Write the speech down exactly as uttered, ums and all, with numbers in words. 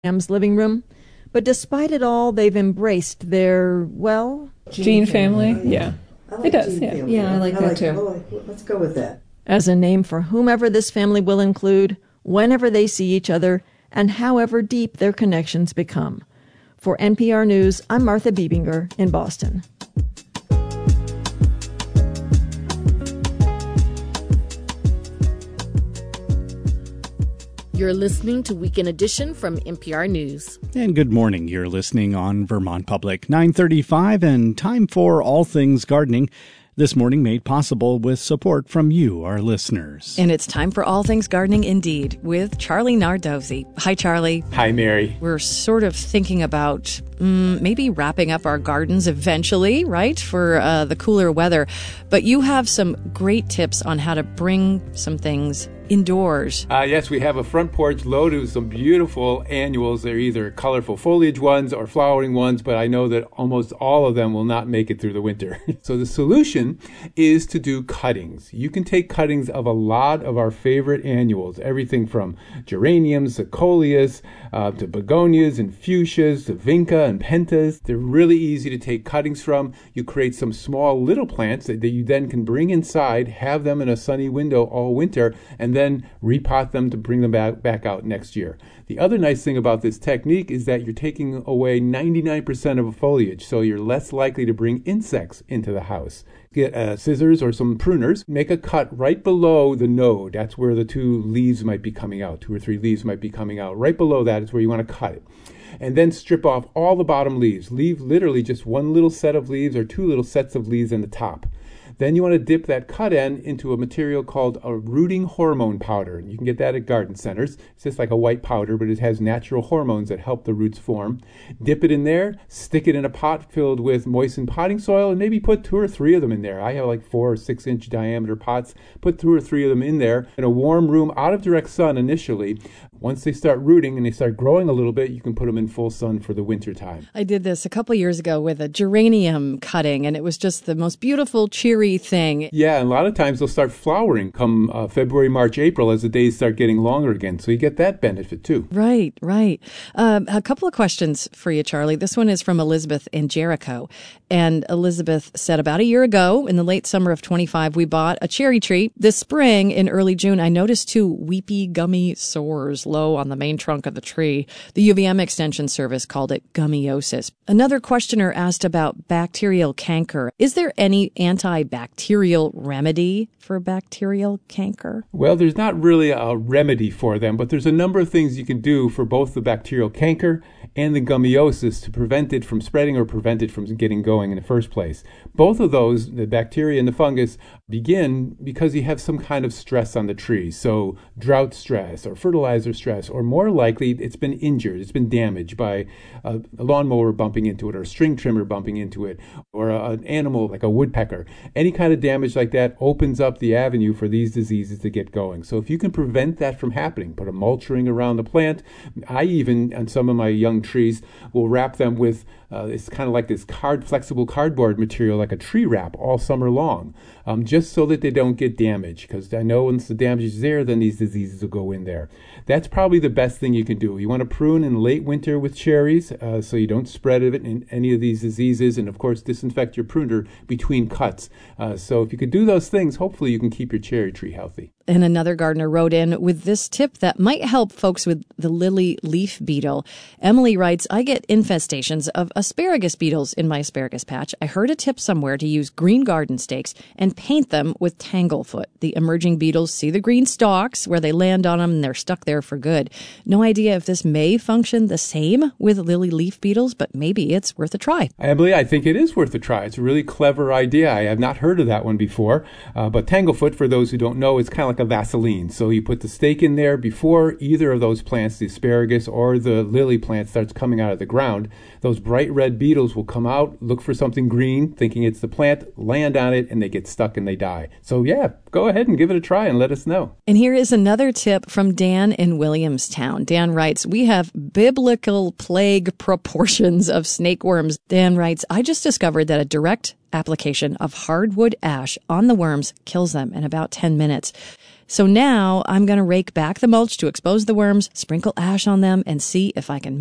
Am's living room. But despite it all, they've embraced their, well... Gene family, family. Yeah. I like it does, Gene yeah. family. Yeah, I like I that like, too. Oh, let's go with that. As a name for whomever this family will include, whenever they see each other, and however deep their connections become. For N P R News, I'm Martha Biebinger in Boston. You're listening to Weekend Edition from N P R News. And good morning. You're listening on Vermont Public nine thirty-five, and time for All Things Gardening. This morning made possible with support from you, our listeners. And it's time for All Things Gardening indeed with Charlie Nardozzi. Hi, Charlie. Hi, Mary. We're sort of thinking about um, maybe wrapping up our gardens eventually, right, for uh, the cooler weather. But you have some great tips on how to bring some things indoors. Uh, yes, we have a front porch loaded with some beautiful annuals. They're either colorful foliage ones or flowering ones, but I know that almost all of them will not make it through the winter. So the solution is to do cuttings. You can take cuttings of a lot of our favorite annuals, everything from geraniums to coleus, uh, to begonias and fuchsias, to vinca and pentas. They're really easy to take cuttings from. You create some small little plants that, that you then can bring inside, have them in a sunny window all winter, and then then repot them to bring them back, back out next year. The other nice thing about this technique is that you're taking away ninety-nine percent of the foliage, so you're less likely to bring insects into the house. Get uh, scissors or some pruners, make a cut right below the node. That's where the two leaves might be coming out, two or three leaves might be coming out. Right below that is where you want to cut it. And then strip off all the bottom leaves. Leave literally just one little set of leaves or two little sets of leaves in the top. Then you want to dip that cut end into a material called a rooting hormone powder. You can get that at garden centers. It's just like a white powder, but it has natural hormones that help the roots form. Dip it in there, stick it in a pot filled with moistened potting soil, and maybe put two or three of them in there. I have like four or six inch diameter pots. Put two or three of them in there in a warm room out of direct sun initially. Once they start rooting and they start growing a little bit, you can put them in full sun for the winter time. I did this a couple of years ago with a geranium cutting, and it was just the most beautiful, cheery thing. Yeah, and a lot of times they'll start flowering come uh, February, March, April as the days start getting longer again. So you get that benefit too. Right, right. Um, a couple of questions for you, Charlie. This one is from Elizabeth in Jericho. And Elizabeth said, about a year ago, in the late summer of twenty-five, we bought a cherry tree. This spring, in early June, I noticed two weepy, gummy sores low on the main trunk of the tree. The U V M Extension Service called it gummiosis. Another questioner asked about bacterial canker. Is there any antibacterial remedy for bacterial canker? Well, there's not really a remedy for them, but there's a number of things you can do for both the bacterial canker and the gummiosis to prevent it from spreading or prevent it from getting going in the first place. Both of those, the bacteria and the fungus, begin because you have some kind of stress on the tree. So drought stress or fertilizer stress, or more likely it's been injured, it's been damaged by a, a lawnmower bumping into it or a string trimmer bumping into it or a, an animal like a woodpecker. Any kind of damage like that opens up the avenue for these diseases to get going. So if you can prevent that from happening, put a mulch ring around the plant. I even, on some of my young trees, will wrap them with Uh, it's kind of like this card, flexible cardboard material, like a tree wrap, all summer long, um, just so that they don't get damaged. Because I know once the damage is there, then these diseases will go in there. That's probably the best thing you can do. You want to prune in late winter with cherries, uh, so you don't spread it in any of these diseases, and of course disinfect your pruner between cuts. Uh, so if you could do those things, hopefully you can keep your cherry tree healthy. And another gardener wrote in with this tip that might help folks with the lily leaf beetle. Emily writes, I get infestations of asparagus beetles in my asparagus patch. I heard a tip somewhere to use green garden stakes and paint them with tanglefoot. The emerging beetles see the green stalks where they land on them and they're stuck there for good. No idea if this may function the same with lily leaf beetles, but maybe it's worth a try. Emily, I think it is worth a try. It's a really clever idea. I have not heard of that one before. Uh, but tanglefoot, for those who don't know, is kind of like a Vaseline. So you put the stake in there before either of those plants, the asparagus or the lily plant, starts coming out of the ground. Those bright red beetles will come out, look for something green, thinking it's the plant, land on it, and they get stuck and they die. So yeah, go ahead and give it a try and let us know. And here is another tip from Dan in Williamstown. Dan writes, we have biblical plague proportions of snake worms. Dan writes, I just discovered that a direct application of hardwood ash on the worms kills them in about ten minutes. So now I'm going to rake back the mulch to expose the worms, sprinkle ash on them, and see if I can